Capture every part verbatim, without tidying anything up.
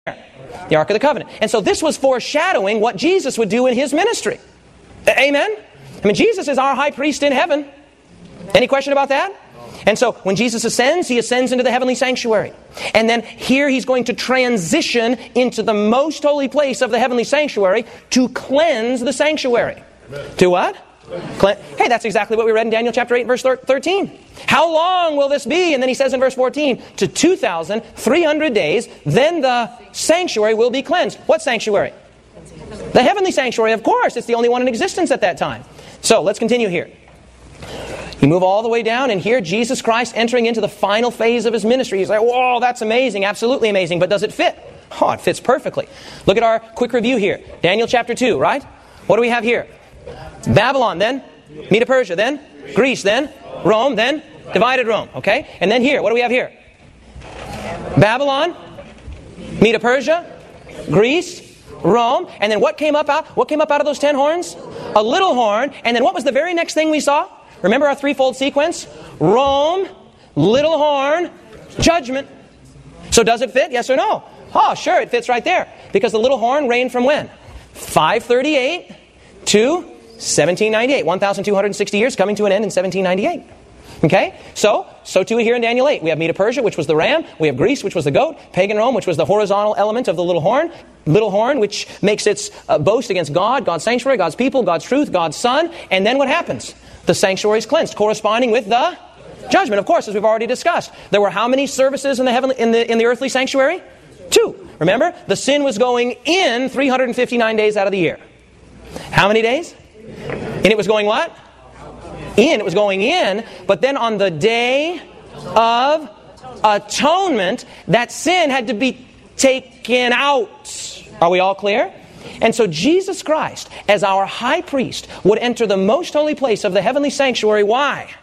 The Ark of the Covenant. And so this was foreshadowing what Jesus would do in His ministry. Amen? I mean, Jesus is our high priest in heaven. Any question about that? And so when Jesus ascends, He ascends into the heavenly sanctuary. And then here He's going to transition into the most holy place of the heavenly sanctuary to cleanse the sanctuary. Amen. To what? Cle- hey, that's exactly what we read in Daniel chapter eight, verse thirteen. How long will this be? And then he says in verse fourteen, to two thousand three hundred days, then the sanctuary will be cleansed. What sanctuary? The heavenly sanctuary, of course. It's the only one in existence at that time. So let's continue here. You move all the way down, and here Jesus Christ entering into the final phase of His ministry. He's like, whoa, that's amazing, absolutely amazing, but does it fit? Oh, it fits perfectly. Look at our quick review here. Daniel chapter two, right? What do we have here? Babylon, then Medo-Persia, then Greece, then Rome, then divided Rome, okay? And then here, what do we have here? Babylon, Medo-Persia, Greece, Rome, and then what came up out? What came up out of those ten horns? A little horn, and then what was the very next thing we saw? Remember our threefold sequence? Rome, little horn, judgment. So does it fit? Yes or no? Oh, sure, it fits right there. Because the little horn reigned from when? five thirty-eight to seventeen ninety-eight. one thousand two hundred sixty years coming to an end in seventeen ninety-eight. Okay? So, so too here in Daniel eight. We have Medo-Persia, which was the ram. We have Greece, which was the goat. Pagan Rome, which was the horizontal element of the little horn. Little horn, which makes its uh, boast against God, God's sanctuary, God's people, God's truth, God's Son. And then what happens? The sanctuary is cleansed, corresponding with the judgment. Of course, as we've already discussed. There were how many services in the heavenly, in the in the earthly sanctuary? Two. Remember? The sin was going in three hundred fifty-nine days out of the year. How many days? And it was going what? In. It was going in. But then on the day of atonement, that sin had to be taken out. Are we all clear? And so Jesus Christ, as our high priest, would enter the most holy place of the heavenly sanctuary. Why?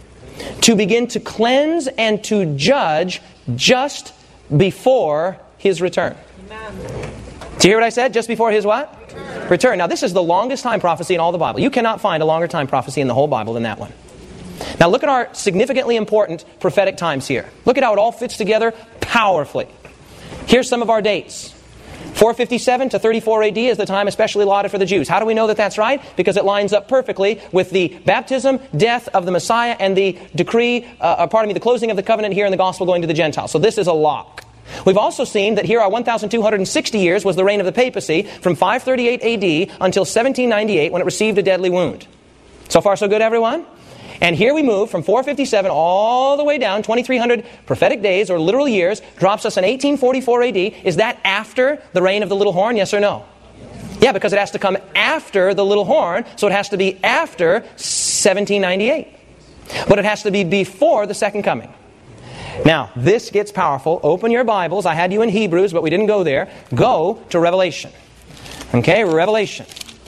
To begin to cleanse and to judge just before His return. Amen. Do you hear what I said? Just before His what? Return. Return. Now this is the longest time prophecy in all the Bible. You cannot find a longer time prophecy in the whole Bible than that one. Now look at our significantly important prophetic times here. Look at how it all fits together powerfully. Here's some of our dates. four fifty-seven to thirty-four A D is the time especially allotted for the Jews. How do we know that that's right? Because it lines up perfectly with the baptism, death of the Messiah, and the decree, uh, pardon me, the closing of the covenant here in the gospel going to the Gentiles. So this is a lock. We've also seen that here are one thousand two hundred sixty years was the reign of the papacy from five thirty-eight A D until seventeen ninety-eight when it received a deadly wound. So far so good, everyone? And here we move from four fifty-seven all the way down, twenty-three hundred prophetic days or literal years, drops us in eighteen forty-four A D. Is that after the reign of the little horn, yes or no? Yeah, because it has to come after the little horn, so it has to be after seventeen ninety-eight. But it has to be before the second coming. Now, this gets powerful. Open your Bibles. I had you in Hebrews, but we didn't go there. Go to Revelation. Okay, Revelation.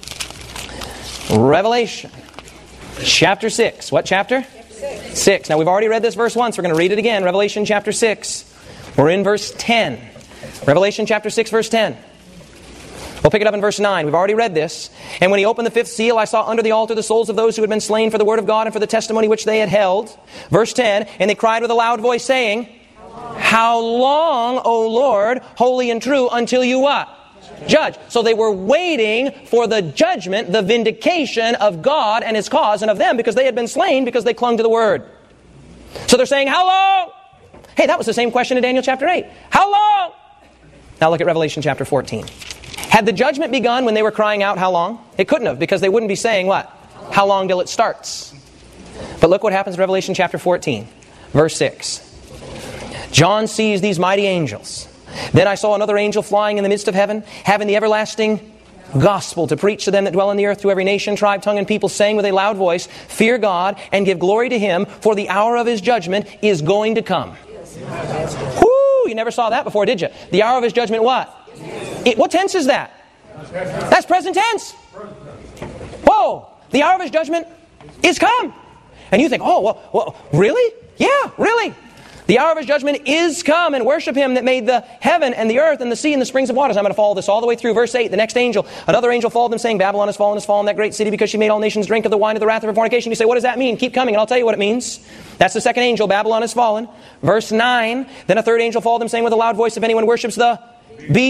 Revelation. Chapter six. What chapter? Six. six. Now, we've already read this verse once. We're going to read it again. Revelation chapter six. We're in verse ten. Revelation chapter six, verse ten. We'll pick it up in verse nine. We've already read this. And when He opened the fifth seal, I saw under the altar the souls of those who had been slain for the word of God and for the testimony which they had held. Verse ten. And they cried with a loud voice, saying, How long, O Lord, holy and true, until you what? Judge. So they were waiting for the judgment, the vindication of God and His cause and of them, because they had been slain because they clung to the word. So they're saying, how long? Hey, that was the same question in Daniel chapter eight. How long? Now look at Revelation chapter fourteen. Had the judgment begun when they were crying out, how long? It couldn't have, because they wouldn't be saying what? How long till it starts? But look what happens in Revelation chapter fourteen, verse six. John sees these mighty angels. Then I saw another angel flying in the midst of heaven, having the everlasting gospel to preach to them that dwell on the earth, to every nation, tribe, tongue, and people, saying with a loud voice, Fear God and give glory to Him, for the hour of His judgment is going to come. Whoo! You never saw that before, did you? The hour of His judgment what? It, what tense is that? That's present tense. Whoa! The hour of His judgment is come. And you think, oh, well, well, really? Yeah, really. The hour of His judgment is come, and worship Him that made the heaven and the earth and the sea and the springs of waters. I'm going to follow this all the way through. Verse eight, the next angel, another angel followed them, saying, Babylon has fallen, has fallen, that great city, because she made all nations drink of the wine of the wrath of her fornication. You say, what does that mean? Keep coming, and I'll tell you what it means. That's the second angel. Babylon has fallen. Verse nine, then a third angel followed them, saying with a loud voice, if anyone worships the beast,